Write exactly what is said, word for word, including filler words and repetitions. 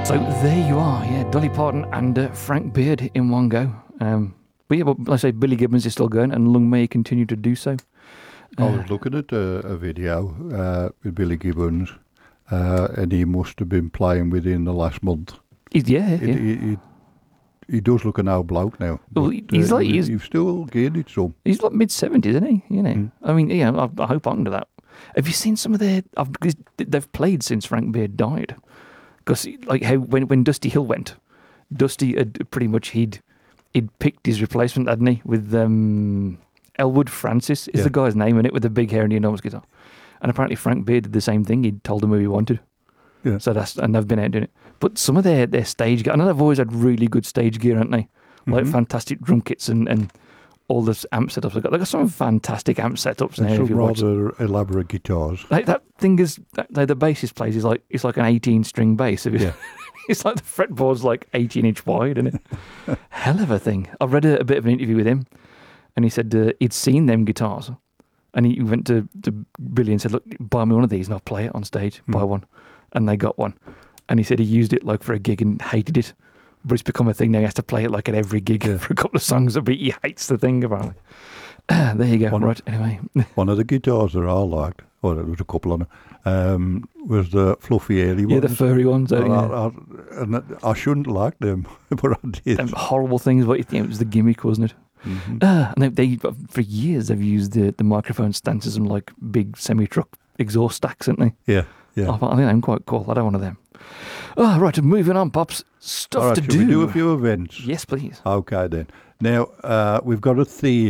So there you are, yeah, Dolly Parton and uh, Frank Beard in one go. Um, but yeah, but like I say, Billy Gibbons is still going, and Lung may continue to do so. I was looking at a, a video uh, with Billy Gibbons, uh, and he must have been playing within the last month. He's, yeah, He, yeah. he, he, he does look an old bloke now. Well, but, he's uh, like- he- he's- he's still gained it some. He's like mid seventies, isn't he? You know, Mm. I mean, yeah, I, I hope I can do that. Have you seen some of their? I've, because they've played since Frank Beard died. Because like how when when Dusty Hill went, Dusty had pretty much he'd he'd picked his replacement, hadn't he? With um, Elwood Francis is Yeah. the guy's name in it, with the big hair and the enormous guitar. And apparently Frank Beard did the same thing. He'd told him who he wanted. Yeah. So that's and they've been out doing it. But some of their their stage gear, I know they've always had really good stage gear, haven't they? Like Mhm. fantastic drum kits and, and all the amp setups they've got. They've got some fantastic amp setups now. And If some you watch, rather elaborate guitars. like that thing is that, like the bassist plays is like it's like an eighteen string bass. If you- Yeah. it's like the fretboard's like eighteen inch wide, isn't it? Hell of a thing. I read a, a bit of an interview with him, and he said uh, he'd seen them guitars, and he went to, to Billy and said, "Look, buy me one of these, and I'll play it on stage. Buy Mm. one," and they got one, and he said he used it like for a gig and hated it, but it's become a thing now. He has to play it like at every gig Yeah. for a couple of songs, but he hates the thing apparently. There you go. One- right. Anyway, One of the guitars that I liked, or there was a couple on it, um, was the fluffy airy yeah, ones. the furry ones. Uh, And yeah. I, I, and I shouldn't like them, but I did. Them horrible things, but it, it was the gimmick, wasn't it? Mhm. Uh, and they, they, for years, they've used the, the microphone stands as some like big semi truck exhaust stacks, haven't they? Yeah, yeah. I, I think I'm quite cool. I don't want one of them. Oh, right, moving on, Pops. Stuff All right, to should do. we do a few events? Yes, please. Okay, then. Now, uh, we've got a theme.